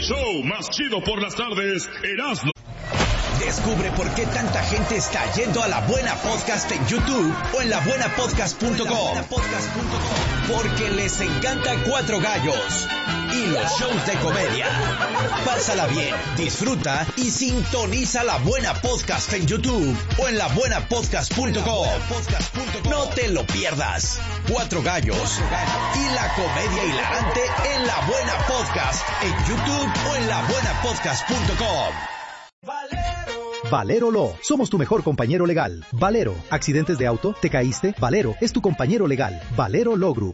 show más chido por las tardes, Erasmo. Descubre por qué tanta gente está yendo a La Buena Podcast en YouTube o en labuenapodcast.com. Porque les encanta Cuatro Gallos y los shows de comedia. Pásala bien, disfruta y sintoniza La Buena Podcast en YouTube o en labuenapodcast.com. No te lo pierdas. Cuatro Gallos y la comedia hilarante en La Buena Podcast en YouTube o en labuenapodcast.com. Valero Law, somos tu mejor compañero legal. Valero, accidentes de auto, te caíste, Valero es tu compañero legal. Valero Law Group,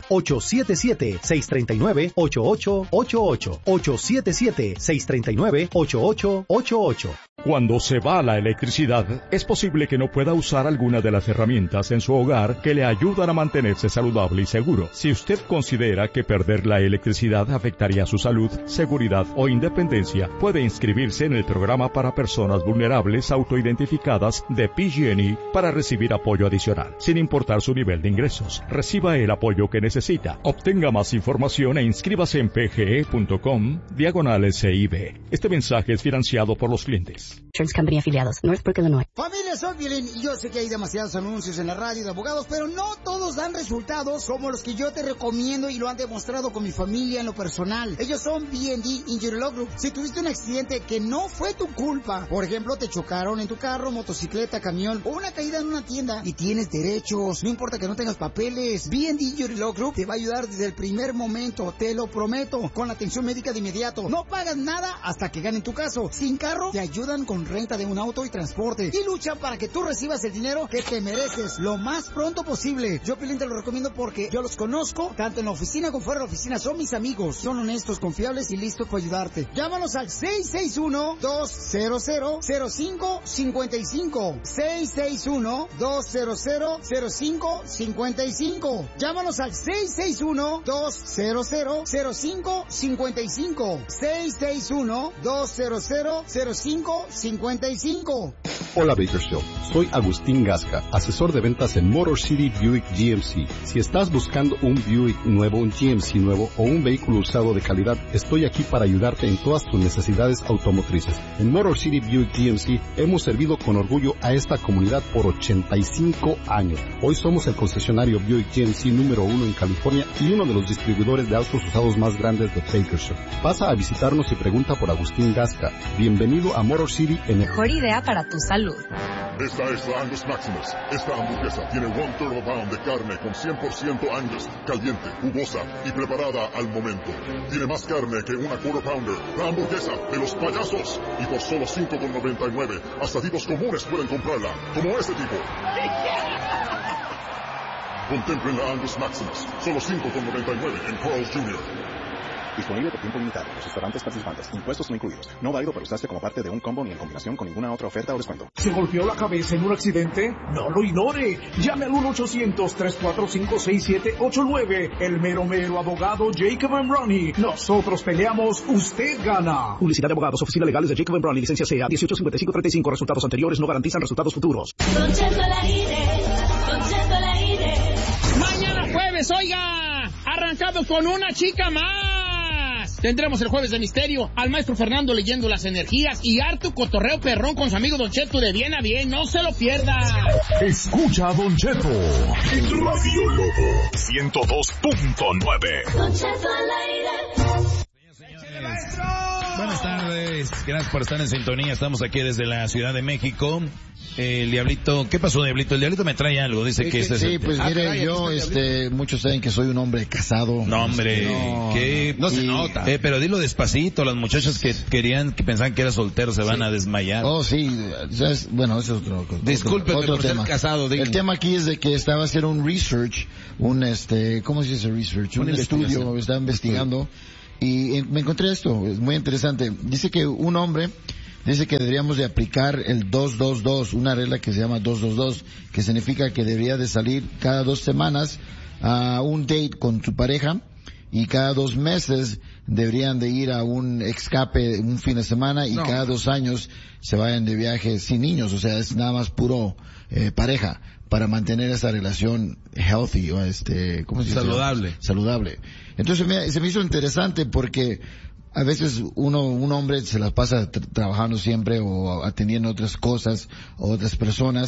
877-639-8888. 877-639-8888. Cuando se va la electricidad, es posible que no pueda usar alguna de las herramientas en su hogar que le ayudan a mantenerse saludable y seguro. Si usted considera que perder la electricidad afectaría su salud, seguridad o independencia, puede inscribirse en el programa para personas vulnerables autoidentificadas de PG&E para recibir apoyo adicional, sin importar su nivel de ingresos. Reciba el apoyo que necesita. Obtenga más información e inscríbase en pge.com/CIB. Este mensaje es financiado por los clientes. Insurance Company afiliados, Northbrook, Illinois. Familia, soy Violín y yo sé que hay demasiados anuncios en la radio de abogados, pero no todos dan resultados como los que yo te recomiendo y lo han demostrado con mi familia en lo personal. Ellos son B&D Injury Law Group. Si tuviste un accidente que no fue tu culpa, por ejemplo, te chocaron en tu carro, motocicleta, camión o una caída en una tienda y tienes derechos, no importa que no tengas papeles, B&D Injury Law Group te va a ayudar desde el primer momento, te lo prometo, con la atención médica de inmediato. No pagas nada hasta que ganen tu caso. Sin carro, te ayudan con renta de un auto y transporte y luchan para que tú recibas el dinero que te mereces lo más pronto posible. Yo, Pilín, te lo recomiendo porque yo los conozco, tanto en la oficina como fuera de la oficina. Son mis amigos, son honestos, confiables y listos para ayudarte. Llámanos al 661-200-0555. 661-200-0555. Llámanos al 661-200-0555. 661-200-0555. Hola Bakersfield, soy Agustín Gasca, asesor de ventas en Motor City Buick GMC. Si estás buscando un Buick nuevo, un GMC nuevo o un vehículo usado de calidad, estoy aquí para ayudarte en todas tus necesidades automotrices. En Motor City Buick GMC hemos servido con orgullo a esta comunidad por 85 años. Hoy somos el concesionario Buick GMC número 1 en California y uno de los distribuidores de autos usados más grandes de Bakersfield. Pasa a visitarnos y pregunta por Agustín Gasca. Bienvenido a Motor City en el... Mejor idea para tu salud. Esta es la Angus Maximus. Esta hamburguesa tiene 1 turbo pound de carne con 100% Angus, caliente, jugosa y preparada al momento. Tiene más carne que una quarter pounder. La hamburguesa de los payasos. Y por solo $5.99, hasta tipos comunes pueden comprarla, como este tipo. Contemplen la Angus Maximus. Solo $5.99 en Carl's Jr. Disponible por tiempo limitado. Los restaurantes participantes. Impuestos no incluidos. No válido para usarse como parte de un combo ni en combinación con ninguna otra oferta o descuento. ¿Se golpeó la cabeza en un accidente? No lo ignore. Llame al 1-800-345-6789. El mero abogado Jacob & Ronnie. Nosotros peleamos, usted gana. Publicidad de abogados, oficina legales de Jacob & Ronnie, licencia CA 185535. Resultados anteriores no garantizan resultados futuros. Mañana jueves, oiga, arrancado con una chica más. Tendremos el jueves de misterio al maestro Fernando leyendo las energías y harto cotorreo perrón con su amigo Don Cheto de bien a bien. No se lo pierda. Escucha a Don Cheto en Radio Lobo 102.9. Don Cheto al aire. Buenas tardes, gracias por estar en sintonía. Estamos aquí desde la Ciudad de México. El Diablito, ¿qué pasó, Diablito? El Diablito me trae algo, dice que este sí, es... pues mire, yo, muchos saben que soy un hombre casado. No, hombre, no se nota. Pero dilo despacito, las muchachas que pensaban que era soltero se van a desmayar. Oh, sí, bueno, eso es otro cosa. Disculpe otro por tema. ser casado. El tema aquí es de que estaba haciendo un research, ¿cómo se dice research? Un estudio, estaba investigando. Y me encontré esto, es muy interesante. Dice que un hombre dice que deberíamos de aplicar el 222, una regla que se llama 222, que significa que debería de salir cada 2 semanas a un date con tu pareja y cada 2 meses deberían de ir a un escape un fin de semana y cada 2 años se vayan de viaje sin niños, o sea, es nada más puro pareja para mantener esa relación healthy o ¿cómo se dice? Saludable. Entonces se me hizo interesante porque a veces un hombre se las pasa trabajando siempre o atendiendo otras cosas o otras personas